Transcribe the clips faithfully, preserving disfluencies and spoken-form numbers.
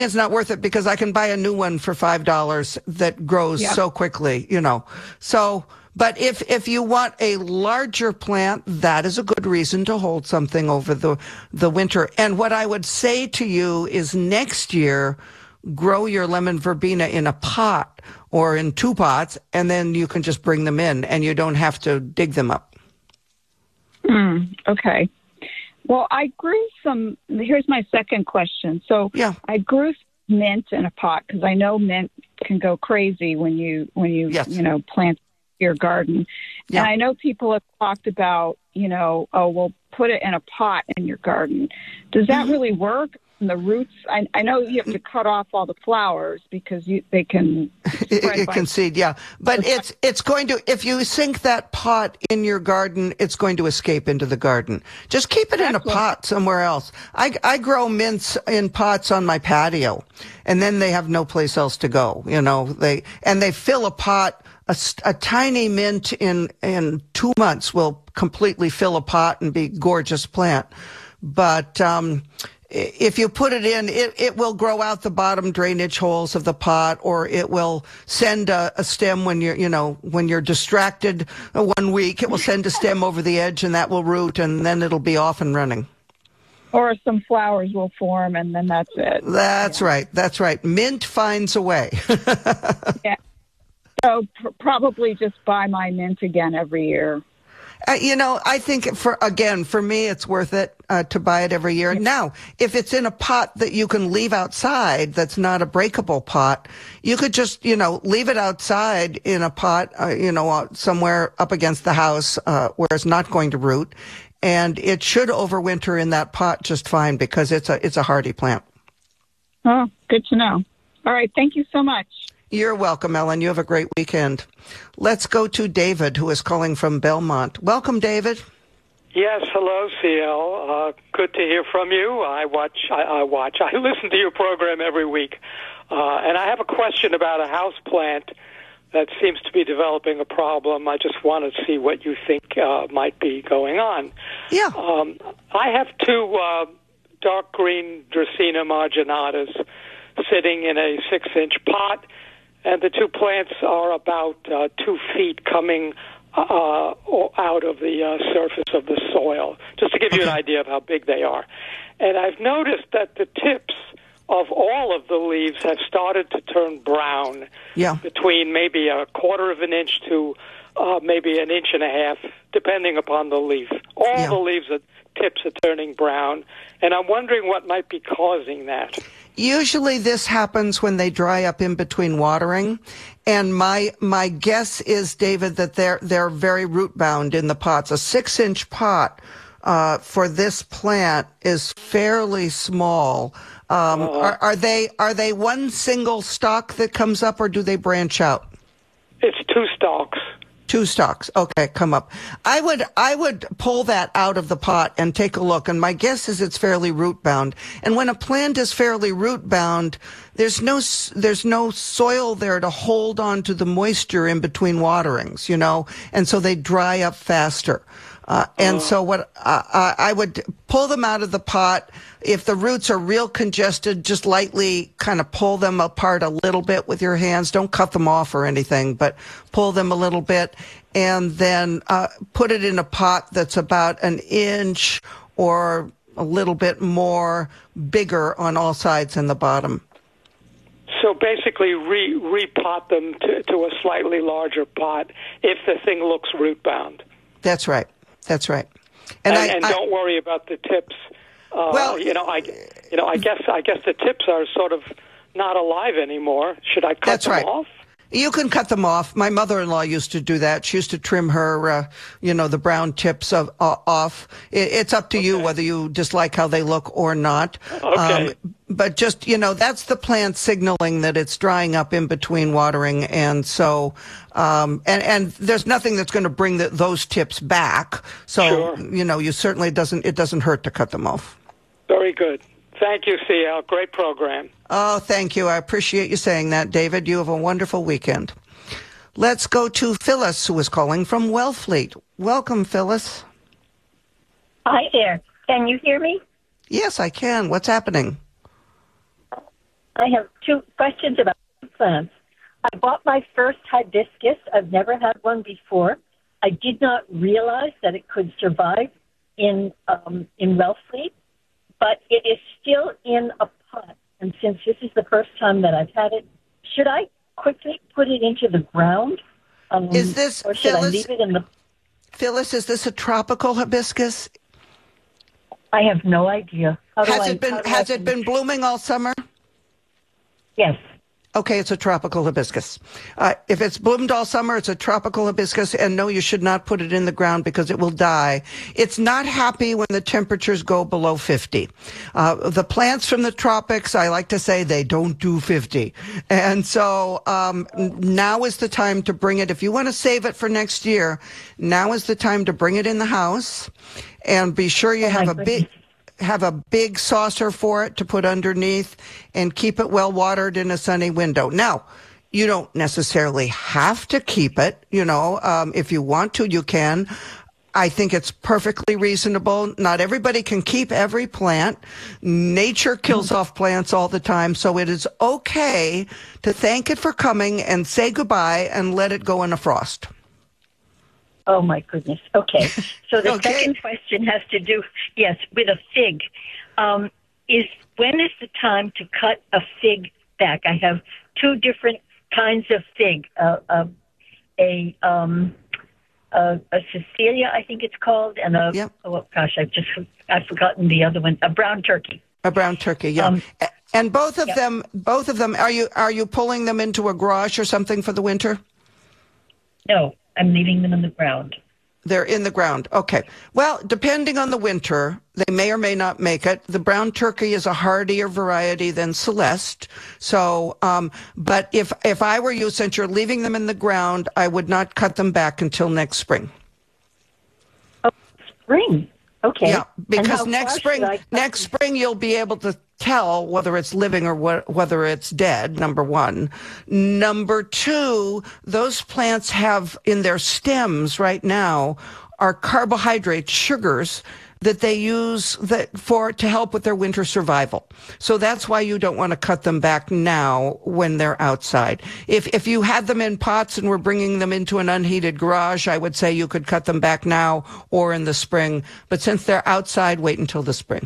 it's not worth it because I can buy a new one for five dollars that grows Yep. so quickly, you know. So, but if, if you want a larger plant, that is a good reason to hold something over the, the winter. And what I would say to you is next year, grow your lemon verbena in a pot or in two pots, and then you can just bring them in and you don't have to dig them up. Mm, okay. Well, I grew some. Here's my second question. So Yeah. I grew mint in a pot because I know mint can go crazy when you when you Yes. you know plant your garden. Yeah. And I know people have talked about you know oh well put it in a pot in your garden. Does that Mm-hmm. really work? And the roots. I, I know you have to cut off all the flowers because you they can It, spread it by can seed, yeah. But it's it's going to, if you sink that pot in your garden, it's going to escape into the garden. Just keep it in a That's what- pot somewhere else. I, I grow mints in pots on my patio, and then they have no place else to go, you know. They and they fill a pot, a, s- a tiny mint in, in two months will completely fill a pot and be gorgeous plant. But, um, if you put it in, it, it will grow out the bottom drainage holes of the pot, or it will send a, a stem when you're, you know, when you're distracted uh, one week, it will send a stem over the edge and that will root and then it'll be off and running. or some flowers will form and then that's it. That's Yeah. right. That's right. Mint finds a way. Yeah. So pr- probably just buy my mint again every year. Uh, you know, I think for, again, for me, it's worth it uh, to buy it every year. Now, if it's in a pot that you can leave outside, that's not a breakable pot, you could just, you know, leave it outside in a pot, uh, you know, uh, somewhere up against the house uh, where it's not going to root. And it should overwinter in that pot just fine because it's a, it's a hardy plant. Oh, good to know. All right. Thank you so much. You're welcome, Ellen. You have a great weekend. Let's go to David, who is calling from Belmont. Welcome, David. Yes, hello, C L. Uh, good to hear from you. I watch, I, I watch, I listen to your program every week. Uh, and I have a question about a house plant that seems to be developing a problem. I just want to see what you think uh, might be going on. Yeah. Um, I have two uh, dark green Dracaena marginatas sitting in a six-inch pot, and the two plants are about uh, two feet coming uh, out of the uh, surface of the soil, just to give you an idea of how big they are. And I've noticed that the tips of all of the leaves have started to turn brown, Yeah. between maybe a quarter of an inch to uh, maybe an inch and a half, depending upon the leaf. All Yeah. the leaves, are, tips are turning brown, and I'm wondering what might be causing that. Usually this happens when they dry up in between watering. And my my guess is, David, that they're they're very root bound in the pots. A six inch pot uh, for this plant is fairly small. Um, Uh-huh. are, are they are they one single stalk that comes up, or do they branch out? It's two stalks. Two stalks. Okay, come up. I would I would pull that out of the pot and take a look. And my guess is it's fairly root bound. And when a plant is fairly root bound, there's no s- there's no soil there to hold on to the moisture in between waterings, you know, and so they dry up faster. Uh, and so what uh, I I would pull them out of the pot. If the roots are real congested, just lightly kind of pull them apart a little bit with your hands. Don't cut them off or anything, but pull them a little bit, and then uh, put it in a pot that's about an inch or a little bit more bigger on all sides and the bottom. So basically re, repot them to, to a slightly larger pot if the thing looks root bound. That's right. That's right. And, I, and I, don't worry about the tips. Uh, Well- you know, I, you know, I guess, I guess the tips are sort of not alive anymore. Should I cut That's them right. off? You can cut them off. My mother-in-law used to do that. She used to trim her, uh, you know, the brown tips of, uh, off. It, it's up to you whether you dislike how they look or not. Okay. Um, but just, you know, that's the plant signaling that it's drying up in between watering. And so, um, and, and there's nothing that's going to bring the, those tips back. So, Sure. you know, you certainly doesn't, it doesn't hurt to cut them off. Very good. Thank you, C L. Great program. Oh, thank you. I appreciate you saying that, David. You have a wonderful weekend. Let's go to Phyllis, who is calling from Wellfleet. Welcome, Phyllis. Hi there. Can you hear me? Yes, I can. What's happening? I have two questions about plants. I bought my first hibiscus. I've never had one before. I did not realize that it could survive in um, in Wellfleet, but it is still in a pot. And since this is the first time that I've had it, should I quickly put it into the ground? Um, is this, or should Phyllis, I leave it in the... Phyllis, is this a tropical hibiscus? I have no idea. How do Has I, it been how do Has I... it been blooming all summer? Yes. Okay, it's a tropical hibiscus. Uh, if it's bloomed all summer, it's a tropical hibiscus, and no, you should not put it in the ground because it will die. It's not happy when the temperatures go below fifty. Uh, the plants from the tropics, I like to say, they don't do fifty. And so um, now is the time to bring it. If you want to save it for next year, now is the time to bring it in the house, and be sure you Oh, have my a goodness. big... have a big saucer for it to put underneath and keep it well watered in a sunny window. Now, you don't necessarily have to keep it. You know, um, if you want to, you can. I think it's perfectly reasonable. Not everybody can keep every plant. Nature kills off plants all the time, so it is okay to thank it for coming and say goodbye and let it go in a frost. Oh, my goodness. Okay. So the Okay. second question has to do, yes, with a fig. Um, is when is the time to cut a fig back? I have two different kinds of fig. Uh, uh, a, um, a a Cecilia, I think it's called, and a, Yep. oh, gosh, I've just, I've forgotten the other one, a brown turkey. A brown turkey, yeah. Um, A- and both of yeah. them, both of them, are you are you pulling them into a garage or something for the winter? No, I'm leaving them in the ground. They're in the ground. Okay. Well, depending on the winter, they may or may not make it. The brown turkey is a hardier variety than Celeste. So, um, but if, if I were you, since you're leaving them in the ground, I would not cut them back until next spring. Oh, spring. Okay. Yeah, And because how next far spring, should I cut next spring you'll be able to tell whether it's living or wh- whether it's dead. Number one. Number two, those plants have in their stems right now are carbohydrates, sugars that they use that for to help with their winter survival. So that's why you don't want to cut them back now when they're outside. If if you had them in pots and were bringing them into an unheated garage, I would say you could cut them back now or in the spring. But since they're outside, wait until the spring.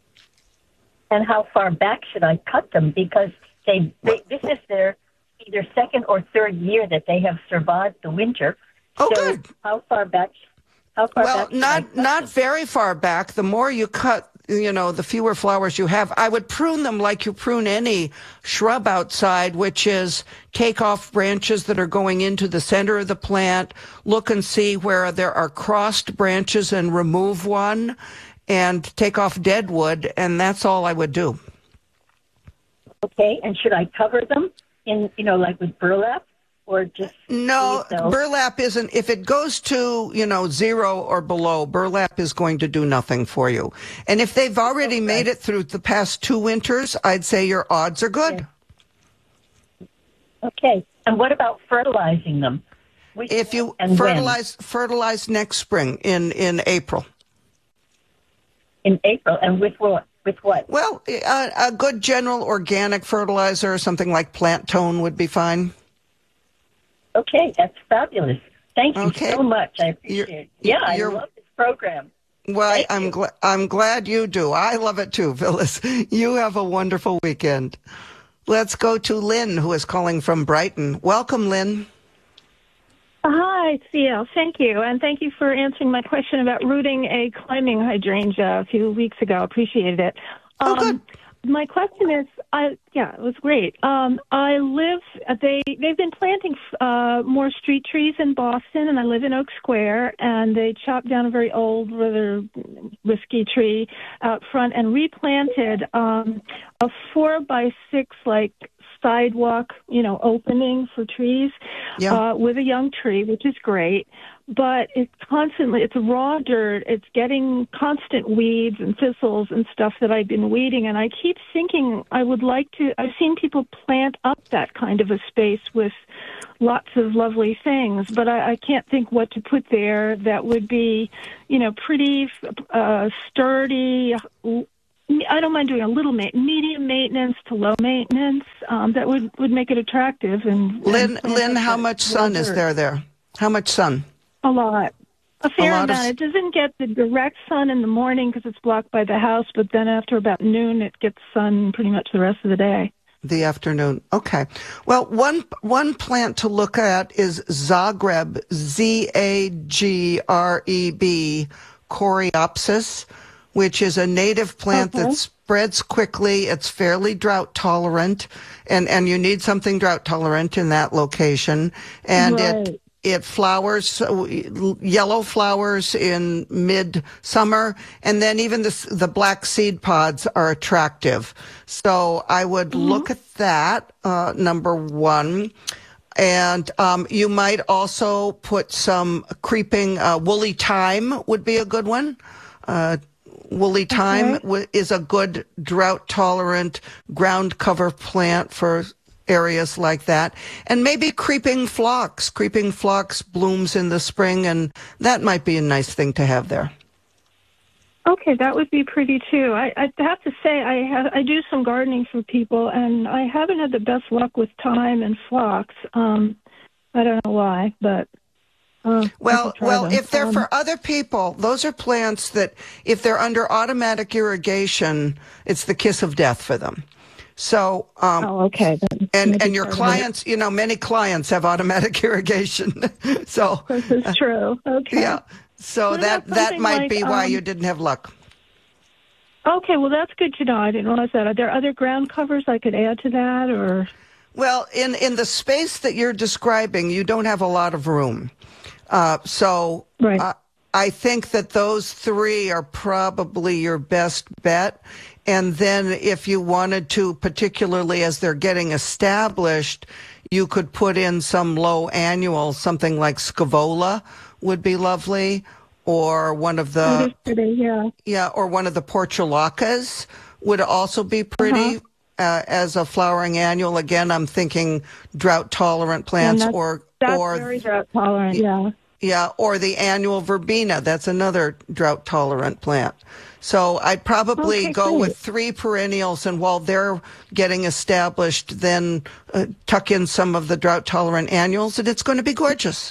And how far back should I cut them? Because they, they this is their either second or third year that they have survived the winter. Oh, so good. How far back? How far Well, back? should I not cut not them? very far back. The more you cut, you know, the fewer flowers you have. I would prune them like you prune any shrub outside, which is take off branches that are going into the center of the plant, look and see where there are crossed branches and remove one, and take off dead wood, and that's all I would do. Okay, and should I cover them in, you know, like with burlap, or just No, leave those? burlap isn't, if it goes to, you know, zero or below, burlap is going to do nothing for you. And if they've already Okay. made it through the past two winters, I'd say your odds are good. Okay, and what about fertilizing them? Which- If you and when? fertilize, fertilize next spring in, in April. In April, and with what? With what? Well, a, a good general organic fertilizer, something like Plant Tone would be fine. Okay, that's fabulous. Thank you Okay. so much. I appreciate You're- it. Yeah, I you're- love this program. Well, I, Thank I'm you. glad. I'm glad you do. I love it too, Phyllis. You have a wonderful weekend. Let's go to Lynn, who is calling from Brighton. Welcome, Lynn. Hi, C L. Thank you. And thank you for answering my question about rooting a climbing hydrangea a few weeks ago. Appreciated it. Oh, good. My question is, I yeah, it was great. Um, I live. They they've been planting uh, more street trees in Boston, and I live in Oak Square. And they chopped down a very old, rather risky tree out front and replanted um, a four by six like sidewalk, you know, opening for trees Yeah. uh, with a young tree, which is great. But it's constantly, it's raw dirt. It's getting constant weeds and thistles and stuff that I've been weeding. And I keep thinking I would like to, I've seen people plant up that kind of a space with lots of lovely things, but I, I can't think what to put there that would be, you know, pretty uh, sturdy, I don't mind doing a little ma- medium maintenance to low maintenance. Um, that would, would make it attractive. And Lynn, and Lynn, how much sun is there there? How much sun? A lot. A fair a lot amount. Of... It doesn't get the direct sun in the morning because it's blocked by the house, but then after about noon, it gets sun pretty much the rest of the day. The afternoon. Okay. Well, one one plant to look at is Zagreb, Z A G R E B, Coreopsis, which is a native plant okay. that spreads quickly. It's fairly drought tolerant, and, and you need something drought tolerant in that location. And right. it it flowers, yellow flowers in mid-summer, and then even the, the black seed pods are attractive. So I would mm-hmm. look at that, uh, number one. And um, you might also put some creeping uh, woolly thyme would be a good one. Uh, woolly thyme okay. is a good drought-tolerant ground cover plant for areas like that. And maybe creeping phlox. Creeping phlox blooms in the spring, and that might be a nice thing to have there. Okay, that would be pretty too. I, I have to say, I have I do some gardening for people, and I haven't had the best luck with thyme and phlox. Um, I don't know why, but uh, well, well, them. if they're um, for other people, those are plants that, if they're under automatic irrigation, it's the kiss of death for them. So, um, oh, okay. Then and and your clients, you know, many clients have automatic irrigation. So this is true. Okay. Yeah. So what that that might like, be why um, you didn't have luck. Okay, well that's good to know. I didn't realize that. Are there other ground covers I could add to that, or? Well, in in the space that you're describing, you don't have a lot of room. Uh, so right. uh, I think that those three are probably your best bet. And then if you wanted to, particularly as they're getting established, you could put in some low annual, something like Scaevola would be lovely, or one of the that is pretty, yeah. yeah, or one of the Portulacas would also be pretty. Uh-huh. Uh, as a flowering annual. Again, I'm thinking drought tolerant plants, that's, or that's or very drought tolerant, yeah. Yeah, or the annual verbena. That's another drought tolerant plant. So I'd probably okay, go great. with three perennials, and while they're getting established, then uh, tuck in some of the drought tolerant annuals, and it's going to be gorgeous.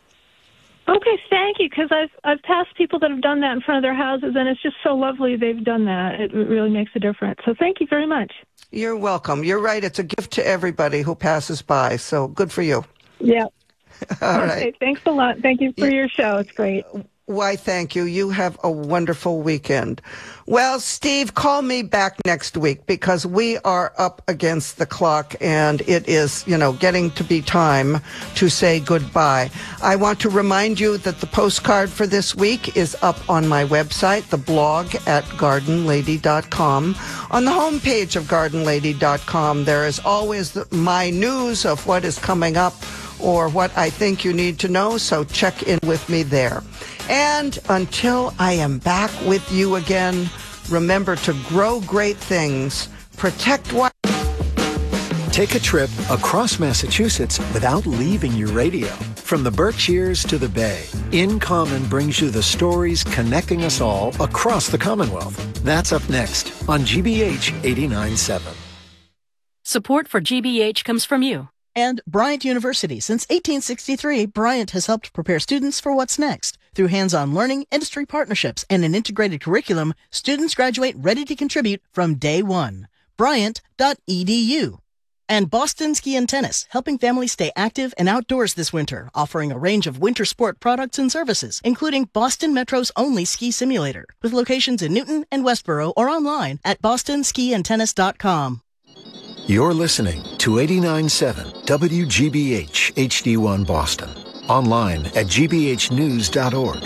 Okay, thank you, because I've I've passed people that have done that in front of their houses, and it's just so lovely they've done that. It really makes a difference. So thank you very much. You're welcome. You're right. It's a gift to everybody who passes by, so good for you. Yeah. All okay, right. Thanks a lot. Thank you for yeah. your show. It's great. Why, thank you. You have a wonderful weekend. Well, Steve, call me back next week because we are up against the clock and it is, you know, getting to be time to say goodbye. I want to remind you that the postcard for this week is up on my website, the blog at garden lady dot com. On the homepage of garden lady dot com, there is always the, my news of what is coming up or what I think you need to know, so check in with me there. And until I am back with you again, remember to grow great things, protect what... Take a trip across Massachusetts without leaving your radio. From the Berkshires to the Bay, In Common brings you the stories connecting us all across the Commonwealth. That's up next on G B H eighty-nine point seven. Support for G B H comes from you. And Bryant University. Since eighteen sixty-three, Bryant has helped prepare students for what's next. Through hands-on learning, industry partnerships, and an integrated curriculum, students graduate ready to contribute from day one. Bryant dot E D U. And Boston Ski and Tennis, helping families stay active and outdoors this winter, offering a range of winter sport products and services, including Boston Metro's only ski simulator, with locations in Newton and Westboro or online at boston ski and tennis dot com. You're listening to eighty-nine point seven W G B H H D one Boston. Online at g b h news dot org.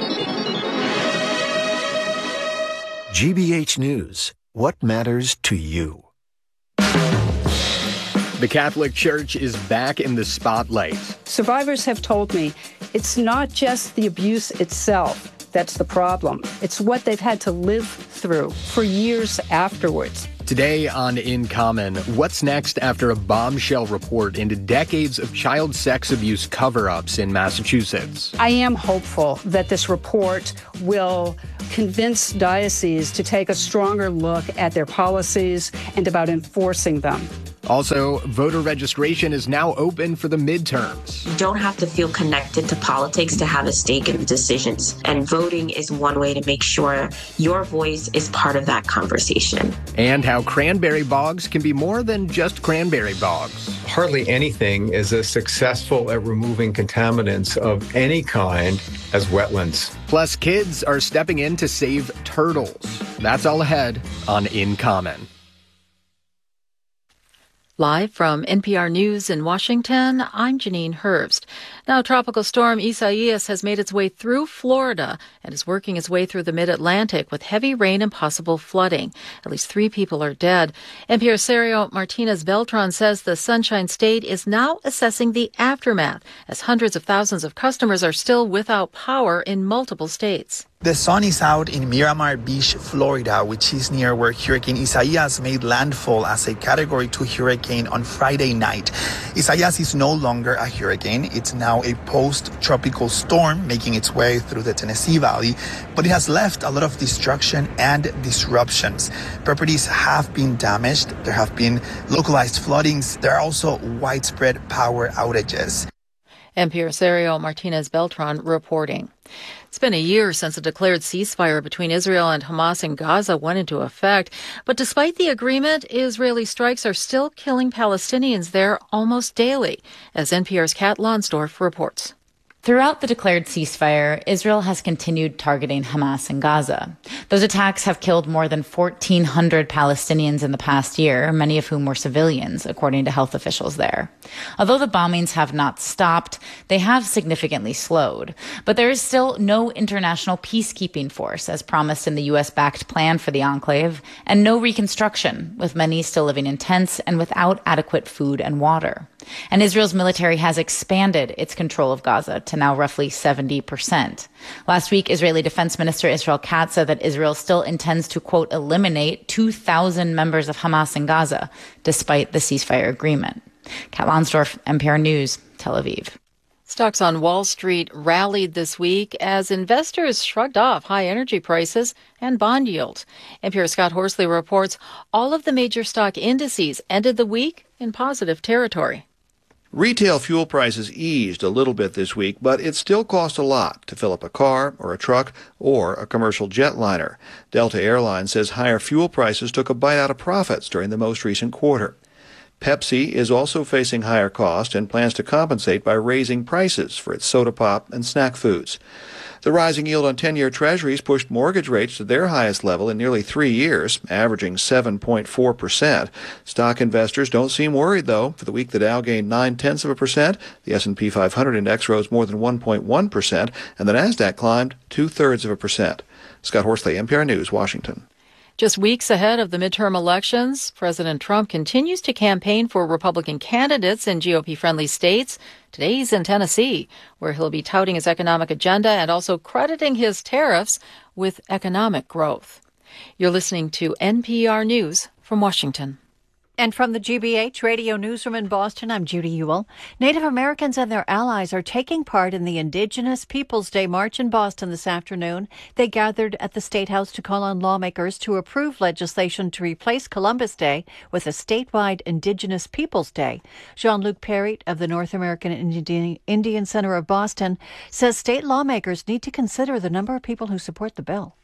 G B H News. What matters to you? The Catholic Church is back in the spotlight. Survivors have told me it's not just the abuse itself that's the problem. It's what they've had to live through for years afterwards. Today on In Common, what's next after a bombshell report into decades of child sex abuse cover-ups in Massachusetts? I am hopeful that this report will convince dioceses to take a stronger look at their policies and about enforcing them. Also, voter registration is now open for the midterms. You don't have to feel connected to politics to have a stake in the decisions. And voting is one way to make sure your voice is part of that conversation. And how cranberry bogs can be more than just cranberry bogs. Hardly anything is as successful at removing contaminants of any kind as wetlands. Plus, kids are stepping in to save turtles. That's all ahead on In Common. Live from N P R News in Washington, I'm Janine Herbst. Now, Tropical Storm Isaias has made its way through Florida and is working its way through the mid-Atlantic with heavy rain and possible flooding. At least three people are dead. N P R's Sergio Martinez Beltran says the Sunshine State is now assessing the aftermath as hundreds of thousands of customers are still without power in multiple states. The sun is out in Miramar Beach, Florida, which is near where Hurricane Isaias made landfall as a Category two hurricane on Friday night. Isaias is no longer a hurricane. It's now a post-tropical storm making its way through the Tennessee Valley, but it has left a lot of destruction and disruptions. Properties have been damaged. There have been localized floodings. There are also widespread power outages. N P R's Sergio Martinez Beltran reporting. It's been a year since a declared ceasefire between Israel and Hamas in Gaza went into effect. But despite the agreement, Israeli strikes are still killing Palestinians there almost daily, as N P R's Kat Lonsdorf reports. Throughout the declared ceasefire, Israel has continued targeting Hamas in Gaza. Those attacks have killed more than fourteen hundred Palestinians in the past year, many of whom were civilians, according to health officials there. Although the bombings have not stopped, they have significantly slowed. But there is still no international peacekeeping force, as promised in the U S-backed plan for the enclave, and no reconstruction, with many still living in tents and without adequate food and water. And Israel's military has expanded its control of Gaza to now roughly seventy percent. Last week, Israeli Defense Minister Israel Katz said that Israel still intends to, quote, eliminate two thousand members of Hamas in Gaza, despite the ceasefire agreement. Kat Lonsdorf, N P R News, Tel Aviv. Stocks on Wall Street rallied this week as investors shrugged off high energy prices and bond yields. N P R's Scott Horsley reports all of the major stock indices ended the week in positive territory. Retail fuel prices eased a little bit this week, but it still cost a lot to fill up a car or a truck or a commercial jetliner. Delta Airlines says higher fuel prices took a bite out of profits during the most recent quarter. Pepsi is also facing higher costs and plans to compensate by raising prices for its soda pop and snack foods. The rising yield on ten-year treasuries pushed mortgage rates to their highest level in nearly three years, averaging seven point four percent. Stock investors don't seem worried, though. For the week, the Dow gained nine-tenths of a percent, the S and P five hundred index rose more than one point one percent, and the Nasdaq climbed two-thirds of a percent. Scott Horsley, N P R News, Washington. Just weeks ahead of the midterm elections, President Trump continues to campaign for Republican candidates in G O P-friendly states. Today he's in Tennessee, where he'll be touting his economic agenda and also crediting his tariffs with economic growth. You're listening to N P R News from Washington. And from the G B H Radio Newsroom in Boston, I'm Judy Ewell. Native Americans and their allies are taking part in the Indigenous Peoples Day March in Boston this afternoon. They gathered at the State House to call on lawmakers to approve legislation to replace Columbus Day with a statewide Indigenous Peoples Day. Jean-Luc Perry of the North American Indian Center of Boston says state lawmakers need to consider the number of people who support the bill.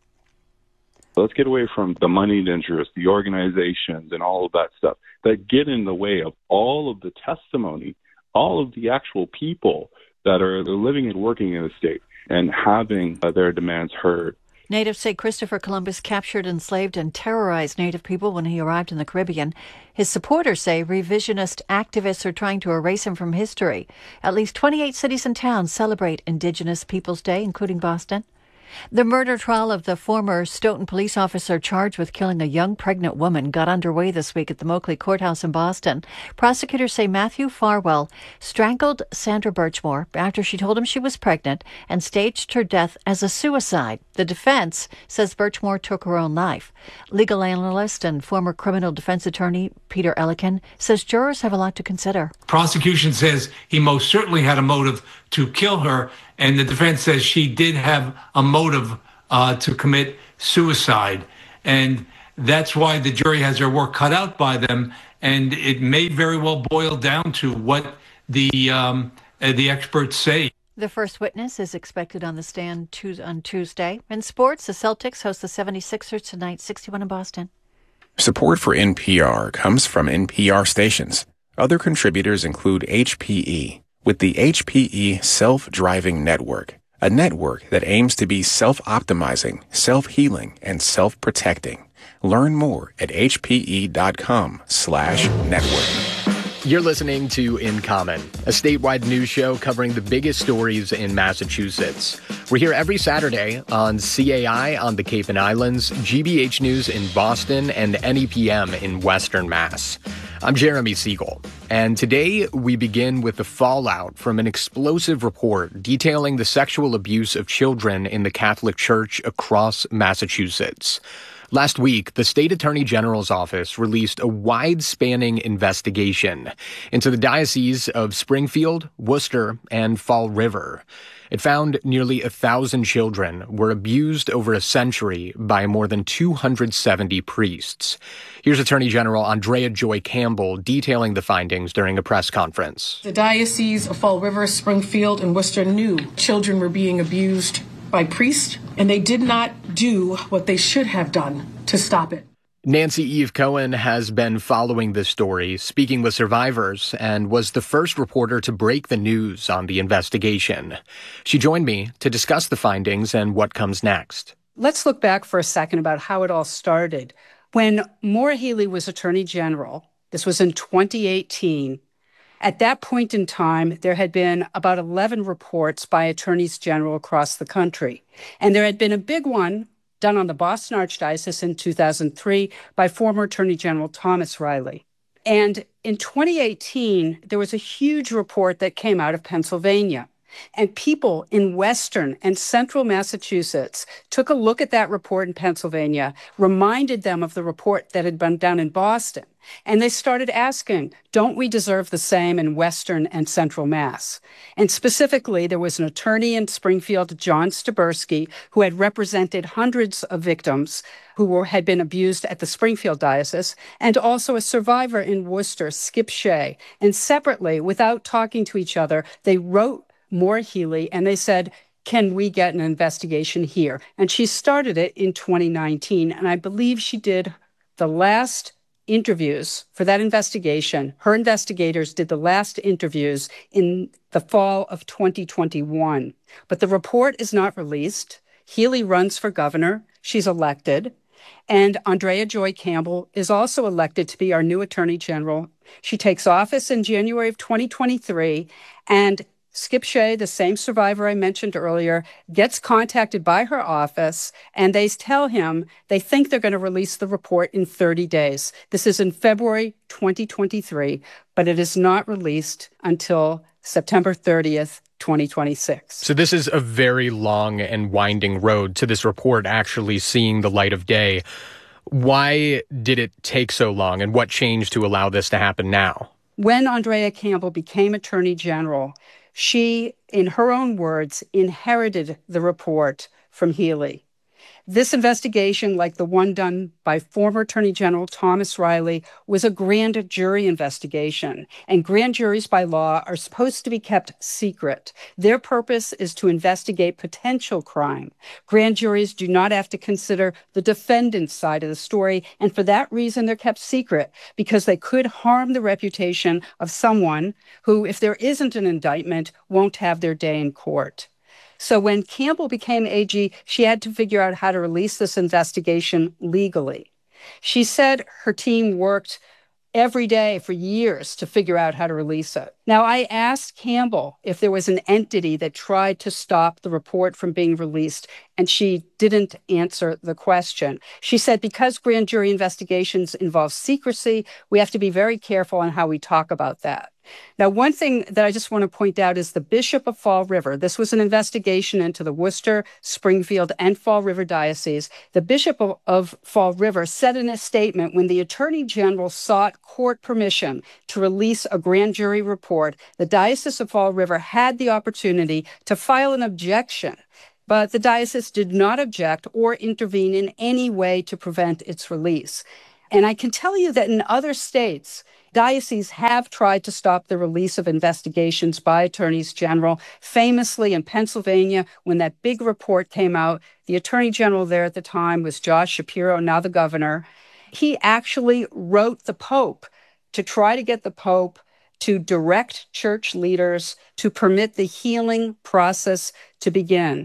Let's get away from the moneyed interests, the organizations, and all of that stuff that get in the way of all of the testimony, all of the actual people that are living and working in the state and having uh, their demands heard. Natives say Christopher Columbus captured, enslaved, and terrorized Native people when he arrived in the Caribbean. His supporters say revisionist activists are trying to erase him from history. At least twenty-eight cities and towns celebrate Indigenous Peoples Day, including Boston. The murder trial of the former Stoughton police officer charged with killing a young pregnant woman got underway this week at the Moakley Courthouse in Boston. Prosecutors say Matthew Farwell strangled Sandra Birchmore after she told him she was pregnant and staged her death as a suicide. The defense says Birchmore took her own life. Legal analyst and former criminal defense attorney Peter Ellikin says jurors have a lot to consider. Prosecution says he most certainly had a motive to kill her, and the defense says she did have a motive uh, to commit suicide. And that's why the jury has their work cut out by them, and it may very well boil down to what the um, uh, the experts say. The first witness is expected on the stand on Tuesday. In sports, the Celtics host the seventy-sixers tonight, sixty-one in Boston. Support for N P R comes from N P R stations. Other contributors include H P E, with the H P E Self-Driving Network, a network that aims to be self-optimizing, self-healing, and self-protecting. Learn more at hpe.com slash network. You're listening to In Common, a statewide news show covering the biggest stories in Massachusetts. We're here every Saturday on C A I on the Cape and Islands, G B H News in Boston, and N E P M in Western Mass. I'm Jeremy Siegel, and today we begin with the fallout from an explosive report detailing the sexual abuse of children in the Catholic Church across Massachusetts. Last week, the State Attorney General's office released a wide-spanning investigation into the diocese of Springfield, Worcester, and Fall River. It found nearly a thousand children were abused over a century by more than two hundred seventy priests. Here's Attorney General Andrea Joy Campbell detailing the findings during a press conference. The Diocese of Fall River, Springfield, and Worcester knew children were being abused by priests, and they did not do what they should have done to stop it. Nancy Eve Cohen has been following this story, speaking with survivors, and was the first reporter to break the news on the investigation. She joined me to discuss the findings and what comes next. Let's look back for a second about how it all started. When Maura Healey was Attorney General, this was in twenty eighteen, at that point in time, there had been about eleven reports by attorneys general across the country. And there had been a big one done on the Boston Archdiocese in two thousand three by former Attorney General Thomas Riley. And in twenty eighteen, there was a huge report that came out of Pennsylvania. And people in Western and Central Massachusetts took a look at that report in Pennsylvania, reminded them of the report that had been done in Boston, and they started asking, don't we deserve the same in Western and Central Mass? And specifically, there was an attorney in Springfield, John Staberski, who had represented hundreds of victims who were, had been abused at the Springfield Diocese, and also a survivor in Worcester, Skip Shea. And separately, without talking to each other, they wrote Maura Healey, and they said, can we get an investigation here? And she started it in twenty nineteen, and I believe she did the last interviews for that investigation. Her investigators did the last interviews in the fall of twenty twenty-one. But the report is not released. Healey runs for governor. She's elected. And Andrea Joy Campbell is also elected to be our new Attorney General. She takes office in January of twenty twenty-three, and Skip Shea, the same survivor I mentioned earlier, gets contacted by her office, and they tell him they think they're going to release the report in thirty days. This is in February twenty twenty-three, but it is not released until September thirtieth, twenty twenty-six. So this is a very long and winding road to this report actually seeing the light of day. Why did it take so long, and what changed to allow this to happen now? When Andrea Campbell became Attorney General, she, in her own words, inherited the report from Healey. This investigation, like the one done by former Attorney General Thomas Riley, was a grand jury investigation. And grand juries by law are supposed to be kept secret. Their purpose is to investigate potential crime. Grand juries do not have to consider the defendant's side of the story. And for that reason, they're kept secret because they could harm the reputation of someone who, if there isn't an indictment, won't have their day in court. So when Campbell became A G, she had to figure out how to release this investigation legally. She said her team worked every day for years to figure out how to release it. Now, I asked Campbell if there was an entity that tried to stop the report from being released, and she didn't answer the question. She said because grand jury investigations involve secrecy, we have to be very careful on how we talk about that. Now, one thing that I just want to point out is the Bishop of Fall River. This was an investigation into the Worcester, Springfield, and Fall River diocese. The Bishop of, of Fall River said in a statement when the Attorney General sought court permission to release a grand jury report, the Diocese of Fall River had the opportunity to file an objection, but the diocese did not object or intervene in any way to prevent its release. And I can tell you that in other states, dioceses have tried to stop the release of investigations by attorneys general. Famously in Pennsylvania, when that big report came out, the attorney general there at the time was Josh Shapiro, now the governor. He actually wrote the Pope to try to get the Pope to direct church leaders to permit the healing process to begin.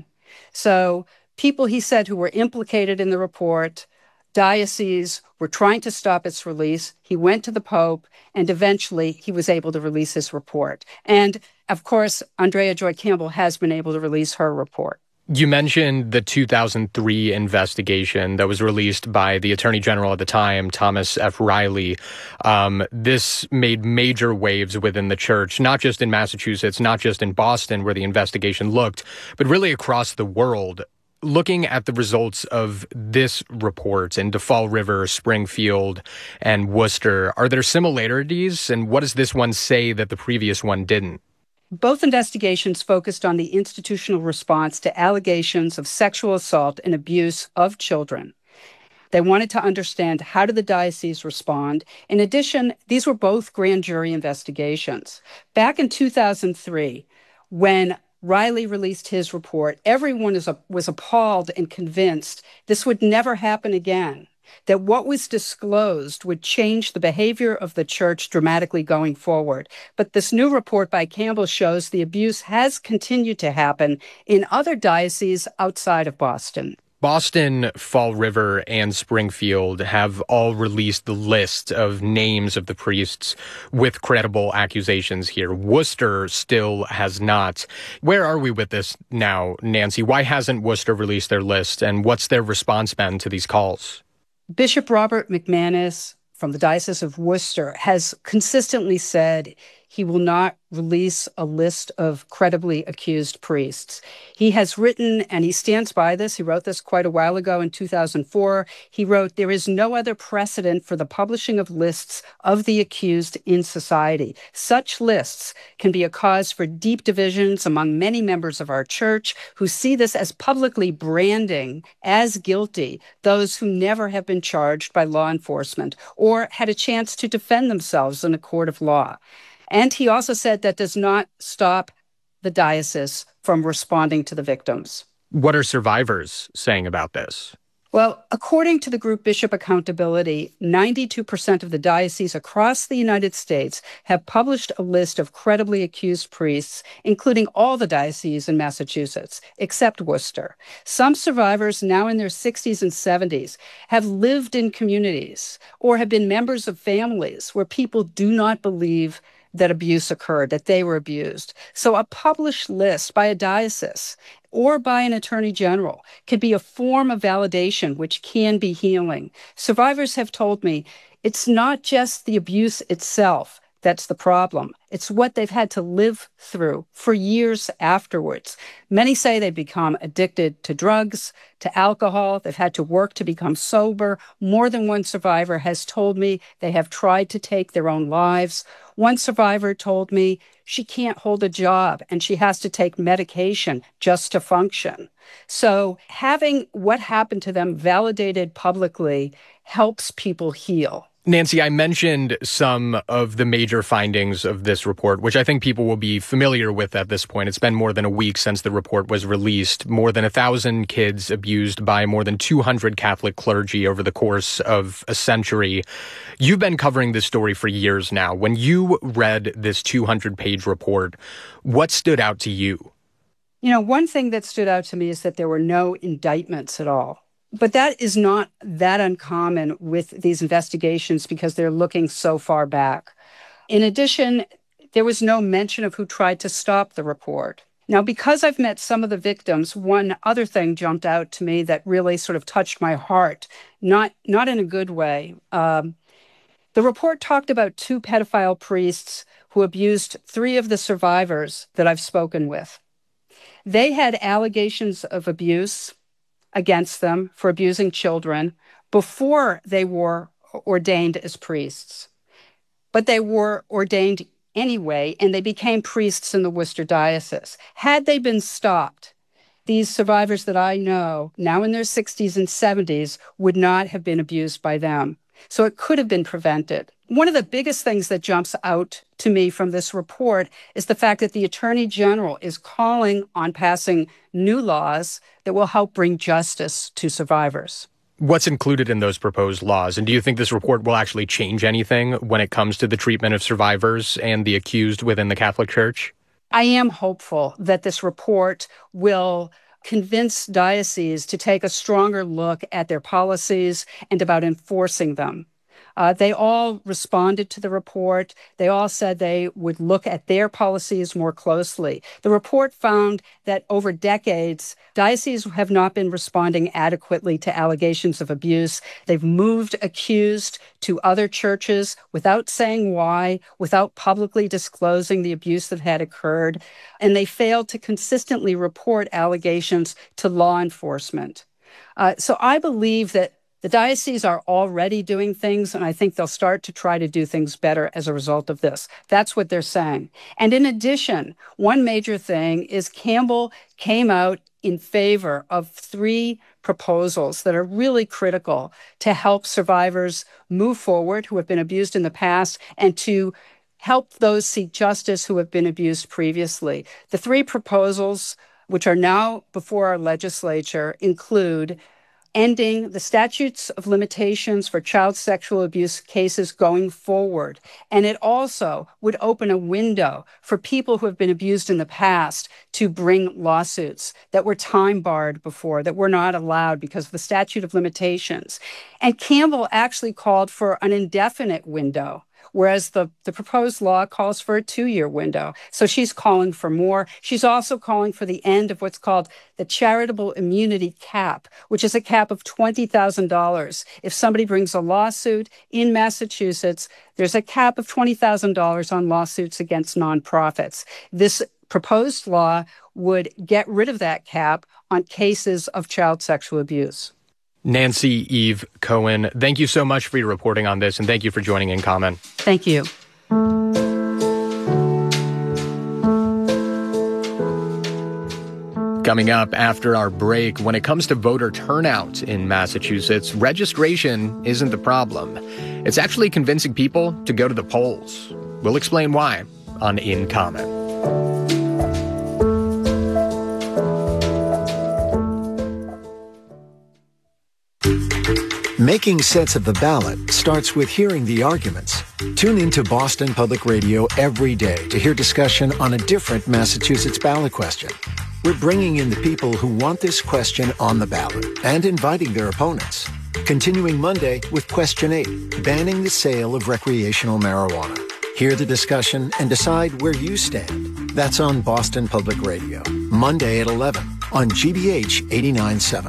So people, he said, who were implicated in the report, dioceses were trying to stop its release. He went to the Pope, and eventually he was able to release his report. And, of course, Andrea Joy Campbell has been able to release her report. You mentioned the two thousand three investigation that was released by the Attorney General at the time, Thomas F. Riley. Um, this made major waves within the church, not just in Massachusetts, not just in Boston, where the investigation looked, but really across the world. Looking at the results of this report into Fall River, Springfield, and Worcester, are there similarities? And what does this one say that the previous one didn't? Both investigations focused on the institutional response to allegations of sexual assault and abuse of children. They wanted to understand how did the diocese respond. In addition, these were both grand jury investigations. Back in two thousand three, when Riley released his report, everyone is a, was appalled and convinced this would never happen again, that what was disclosed would change the behavior of the church dramatically going forward. But this new report by Campbell shows the abuse has continued to happen in other dioceses outside of Boston. Boston, Fall River, and Springfield have all released the list of names of the priests with credible accusations here. Worcester still has not. Where are we with this now, Nancy? Why hasn't Worcester released their list, and what's their response been to these calls? Bishop Robert McManus from the Diocese of Worcester has consistently said he will not release a list of credibly accused priests. He has written, and he stands by this, he wrote this quite a while ago in two thousand four. He wrote, "There is no other precedent for the publishing of lists of the accused in society. Such lists can be a cause for deep divisions among many members of our church who see this as publicly branding as guilty those who never have been charged by law enforcement or had a chance to defend themselves in a court of law." And he also said that does not stop the diocese from responding to the victims. What are survivors saying about this? Well, according to the group Bishop Accountability, ninety-two percent of the dioceses across the United States have published a list of credibly accused priests, including all the dioceses in Massachusetts, except Worcester. Some survivors, now in their sixties and seventies, have lived in communities or have been members of families where people do not believe that abuse occurred, that they were abused. So a published list by a diocese or by an attorney general could be a form of validation which can be healing. Survivors have told me it's not just the abuse itself that's the problem. It's what they've had to live through for years afterwards. Many say they become addicted to drugs, to alcohol. They've had to work to become sober. More than one survivor has told me they have tried to take their own lives. One survivor told me she can't hold a job and she has to take medication just to function. So having what happened to them validated publicly helps people heal. Nancy, I mentioned some of the major findings of this report, which I think people will be familiar with at this point. It's been more than a week since the report was released. More than a thousand kids abused by more than two hundred Catholic clergy over the course of a century. You've been covering this story for years now. When you read this two hundred page report, what stood out to you? You know, one thing that stood out to me is that there were no indictments at all. But that is not that uncommon with these investigations because they're looking so far back. In addition, there was no mention of who tried to stop the report. Now, because I've met some of the victims, one other thing jumped out to me that really sort of touched my heart, not, not in a good way. Um, the report talked about two pedophile priests who abused three of the survivors that I've spoken with. They had allegations of abuse against them for abusing children before they were ordained as priests. But they were ordained anyway, and they became priests in the Worcester Diocese. Had they been stopped, these survivors that I know, now in their sixties and seventies, would not have been abused by them. So it could have been prevented. One of the biggest things that jumps out to me from this report is the fact that the Attorney General is calling on passing new laws that will help bring justice to survivors. What's included in those proposed laws? And do you think this report will actually change anything when it comes to the treatment of survivors and the accused within the Catholic Church? I am hopeful that this report will convince dioceses to take a stronger look at their policies and about enforcing them. Uh, they all responded to the report. They all said they would look at their policies more closely. The report found that over decades, dioceses have not been responding adequately to allegations of abuse. They've moved accused to other churches without saying why, without publicly disclosing the abuse that had occurred, and they failed to consistently report allegations to law enforcement. Uh, so I believe that the dioceses are already doing things, and I think they'll start to try to do things better as a result of this. That's what they're saying. And in addition, one major thing is Campbell came out in favor of three proposals that are really critical to help survivors move forward who have been abused in the past and to help those seek justice who have been abused previously. The three proposals, which are now before our legislature, include ending the statutes of limitations for child sexual abuse cases going forward. And it also would open a window for people who have been abused in the past to bring lawsuits that were time barred before, that were not allowed because of the statute of limitations. And Campbell actually called for an indefinite window, whereas the, the proposed law calls for a two-year window. So she's calling for more. She's also calling for the end of what's called the charitable immunity cap, which is a cap of twenty thousand dollars. If somebody brings a lawsuit in Massachusetts, there's a cap of twenty thousand dollars on lawsuits against nonprofits. This proposed law would get rid of that cap on cases of child sexual abuse. Nancy Eve Cohen, thank you so much for your reporting on this, and thank you for joining In Common. Thank you. Coming up after our break, when it comes to voter turnout in Massachusetts, registration isn't the problem. It's actually convincing people to go to the polls. We'll explain why on In Common. Making sense of the ballot starts with hearing the arguments. Tune into Boston Public Radio every day to hear discussion on a different Massachusetts ballot question. We're bringing in the people who want this question on the ballot and inviting their opponents. Continuing Monday with Question eight, banning the sale of recreational marijuana. Hear the discussion and decide where you stand. That's on Boston Public Radio, Monday at eleven on G B H eighty-nine point seven.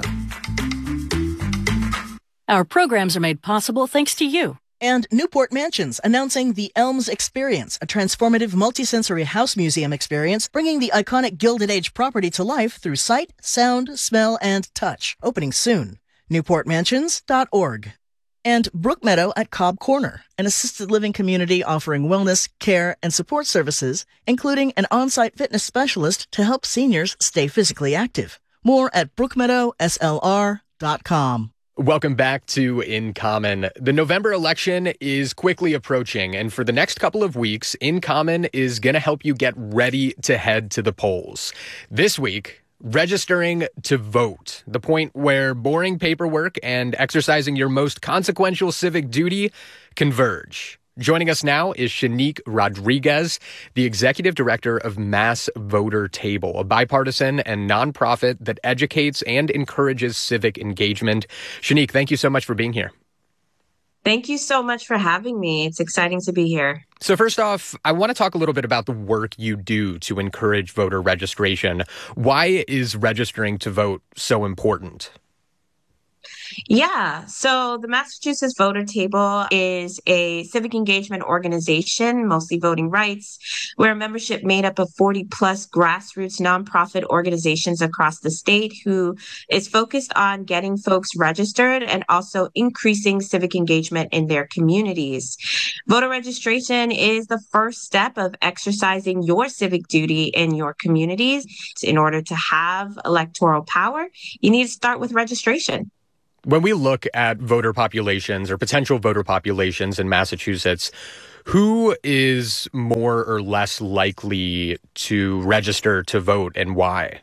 Our programs are made possible thanks to you. And Newport Mansions, announcing the Elms Experience, a transformative multisensory house museum experience, bringing the iconic Gilded Age property to life through sight, sound, smell, and touch. Opening soon. newport mansions dot org. And Brookmeadow at Cobb Corner, an assisted living community offering wellness, care, and support services, including an on-site fitness specialist to help seniors stay physically active. More at brookmeadow s l r dot com. Welcome back to In Common. The November election is quickly approaching, and for the next couple of weeks, In Common is going to help you get ready to head to the polls. This week, registering to vote, the point where boring paperwork and exercising your most consequential civic duty converge. Joining us now is Shanique Rodriguez, the Executive Director of Mass Voter Table, a bipartisan and nonprofit that educates and encourages civic engagement. Shanique, thank you so much for being here. Thank you so much for having me. It's exciting to be here. So first off, I want to talk a little bit about the work you do to encourage voter registration. Why is registering to vote so important? Yeah, so the Massachusetts Voter Table is a civic engagement organization, mostly voting rights, where a membership made up of forty plus grassroots nonprofit organizations across the state who is focused on getting folks registered and also increasing civic engagement in their communities. Voter registration is the first step of exercising your civic duty in your communities. In order to have electoral power, you need to start with registration. When we look at voter populations or potential voter populations in Massachusetts, who is more or less likely to register to vote and why?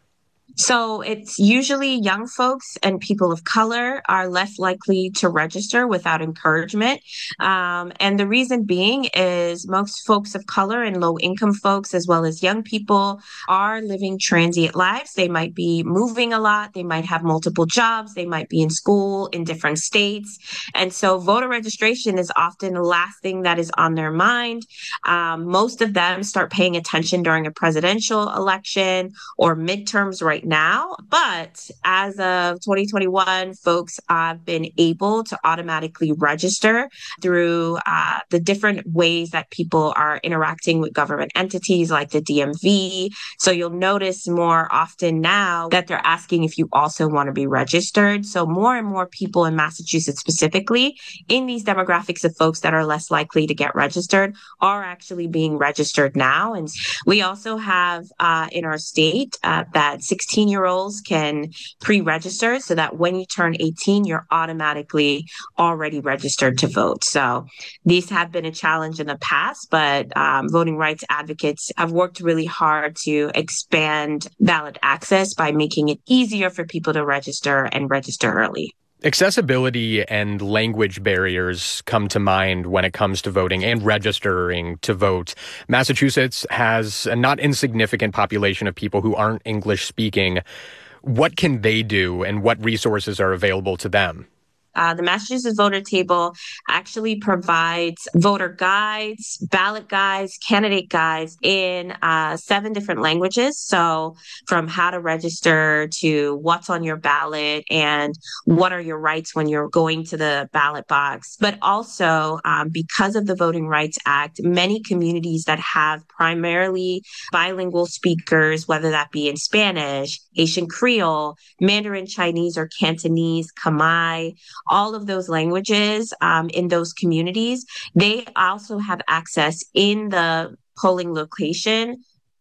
So it's usually young folks and people of color are less likely to register without encouragement. Um, and the reason being is most folks of color and low income folks, as well as young people, are living transient lives. They might be moving a lot. They might have multiple jobs. They might be in school in different states. And so voter registration is often the last thing that is on their mind. Um, most of them start paying attention during a presidential election or midterms right now. But as of twenty twenty-one, folks have been able to automatically register through uh, the different ways that people are interacting with government entities like the D M V. So you'll notice more often now that they're asking if you also want to be registered. So more and more people in Massachusetts specifically in these demographics of folks that are less likely to get registered are actually being registered now. And we also have uh, in our state uh, that sixteen-year-olds can pre-register so that when you turn eighteen, you're automatically already registered to vote. So these have been a challenge in the past, but um, voting rights advocates have worked really hard to expand ballot access by making it easier for people to register and register early. Accessibility and language barriers come to mind when it comes to voting and registering to vote. Massachusetts has a not insignificant population of people who aren't English speaking. What can they do and what resources are available to them? Uh, the Massachusetts Voter Table actually provides voter guides, ballot guides, candidate guides in uh, seven different languages. So from how to register to what's on your ballot and what are your rights when you're going to the ballot box. But also, um, because of the Voting Rights Act, many communities that have primarily bilingual speakers, whether that be in Spanish, Haitian Creole, Mandarin Chinese or Cantonese, Khmer, all of those languages um, in those communities, they also have access in the polling location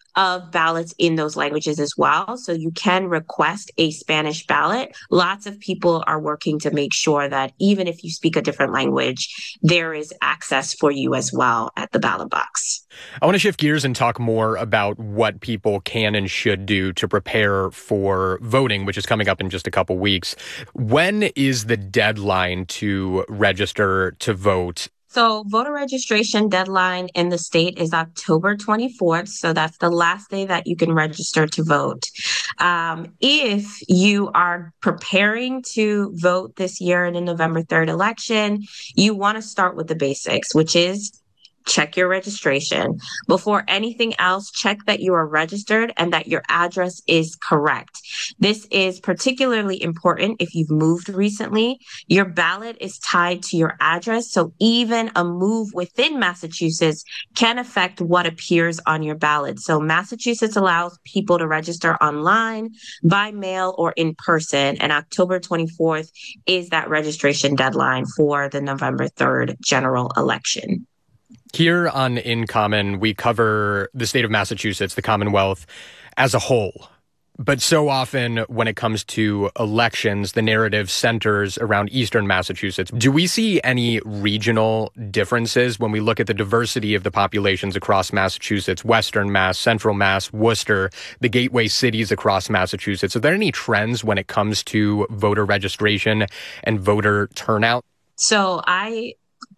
of ballots in those languages as well. So you can request a Spanish ballot. Lots of people are working to make sure that even if you speak a different language, there is access for you as well at the ballot box. I want to shift gears and talk more about what people can and should do to prepare for voting, which is coming up in just a couple weeks. When is the deadline to register to vote? So voter registration deadline in the state is October twenty-fourth. So that's the last day that you can register to vote. Um, if you are preparing to vote this year in the November third election, you want to start with the basics, which is check your registration. Before anything else, check that you are registered and that your address is correct. This is particularly important if you've moved recently. Your ballot is tied to your address, so even a move within Massachusetts can affect what appears on your ballot. So Massachusetts allows people to register online, by mail, or in person, and October twenty-fourth is that registration deadline for the November third general election. Here on In Common, we cover the state of Massachusetts, the Commonwealth, as a whole. But so often when it comes to elections, the narrative centers around Eastern Massachusetts. Do we see any regional differences when we look at the diversity of the populations across Massachusetts, Western Mass, Central Mass, Worcester, the gateway cities across Massachusetts? Are there any trends when it comes to voter registration and voter turnout? So I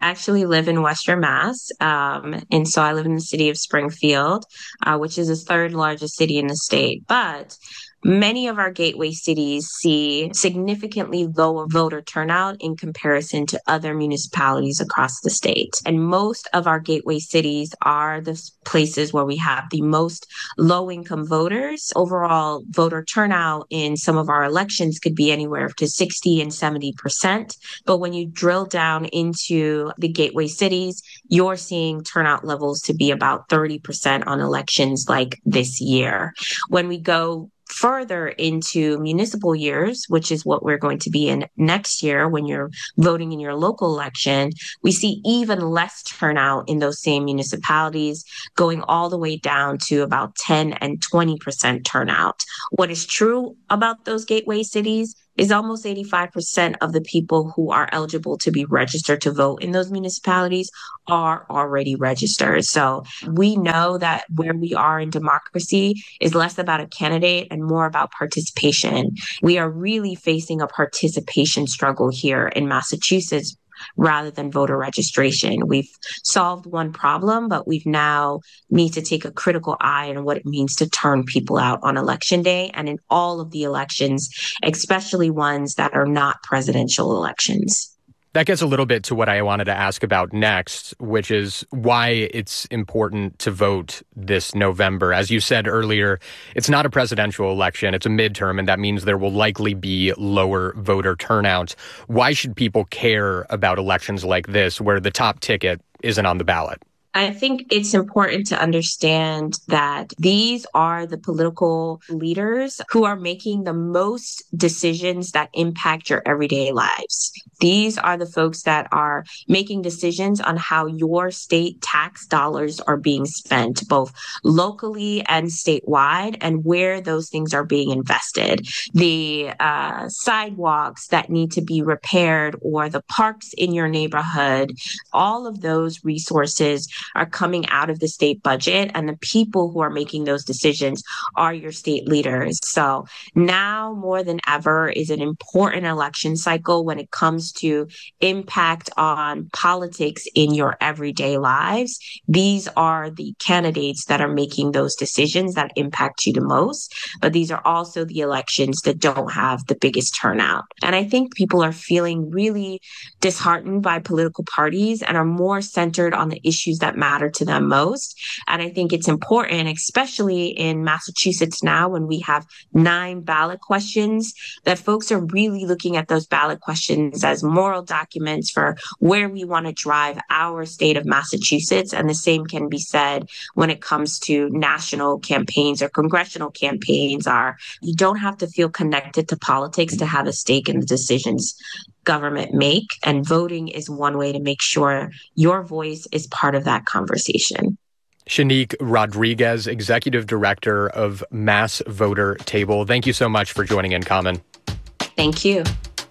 actually live in Western Mass. Um, and so I live in the city of Springfield, uh, which is the third largest city in the state. But many of our gateway cities see significantly lower voter turnout in comparison to other municipalities across the state. And most of our gateway cities are the places where we have the most low-income voters. Overall voter turnout in some of our elections could be anywhere to sixty and seventy percent. But when you drill down into the gateway cities, you're seeing turnout levels to be about thirty percent on elections like this year. When we go further into municipal years, which is what we're going to be in next year when you're voting in your local election, we see even less turnout in those same municipalities, going all the way down to about ten and twenty percent turnout. What is true about those gateway cities is almost eighty-five percent of the people who are eligible to be registered to vote in those municipalities are already registered. So we know that where we are in democracy is less about a candidate and more about participation. We are really facing a participation struggle here in Massachusetts rather than voter registration. We've solved one problem, but we've now need to take a critical eye on what it means to turn people out on election day and in all of the elections, especially ones that are not presidential elections. That gets a little bit to what I wanted to ask about next, which is why it's important to vote this November. As you said earlier, it's not a presidential election, it's a midterm, and that means there will likely be lower voter turnout. Why should people care about elections like this, where the top ticket isn't on the ballot? I think it's important to understand that these are the political leaders who are making the most decisions that impact your everyday lives. These are the folks that are making decisions on how your state tax dollars are being spent, both locally and statewide, and where those things are being invested. The uh, sidewalks that need to be repaired or the parks in your neighborhood, all of those resources are coming out of the state budget, and the people who are making those decisions are your state leaders. So now more than ever is an important election cycle when it comes to impact on politics in your everyday lives. These are the candidates that are making those decisions that impact you the most, but these are also the elections that don't have the biggest turnout. And I think people are feeling really disheartened by political parties and are more centered on the issues that matter to them most. And I think it's important, especially in Massachusetts now, when we have nine ballot questions, that folks are really looking at those ballot questions as moral documents for where we want to drive our state of Massachusetts. And the same can be said when it comes to national campaigns or congressional campaigns. Are you don't have to feel connected to politics to have a stake in the decisions government make, and voting is one way to make sure your voice is part of that conversation. Shanique Rodriguez, Executive Director of Mass Voter Table. Thank you so much for joining In Common. Thank you.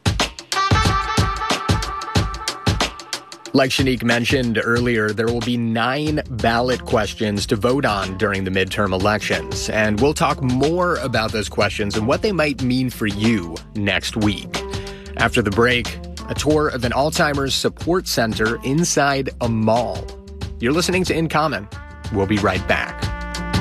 Like Shanique mentioned earlier, there will be nine ballot questions to vote on during the midterm elections. And we'll talk more about those questions and what they might mean for you next week. After the break, a tour of an Alzheimer's support center inside a mall. You're listening to In Common. We'll be right back.